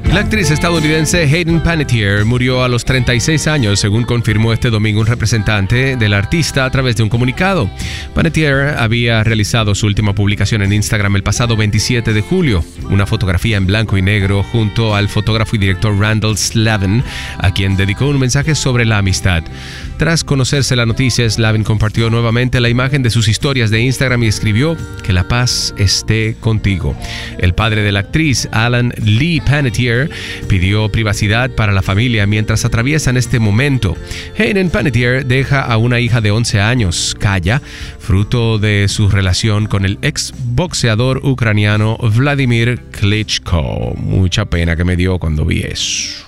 La actriz estadounidense Hayden Panettiere murió a los 36 años, según confirmó este domingo un representante del artista a través de un comunicado. Panettiere había realizado su última publicación en Instagram el pasado 27 de julio, una fotografía en blanco y negro junto al fotógrafo y director Randall Slavin, a quien dedicó un mensaje sobre la amistad. Tras conocerse la noticia, Slavin compartió nuevamente la imagen de sus historias de Instagram y escribió: "Que la paz esté contigo". El padre de la actriz, Alan Lee Panettiere, pidió privacidad para la familia mientras atraviesan este momento. Hayden Panettiere deja a una hija de 11 años, Kaya, fruto de su relación con el ex boxeador ucraniano Vladimir Klitschko. Mucha pena que me dio cuando vi eso.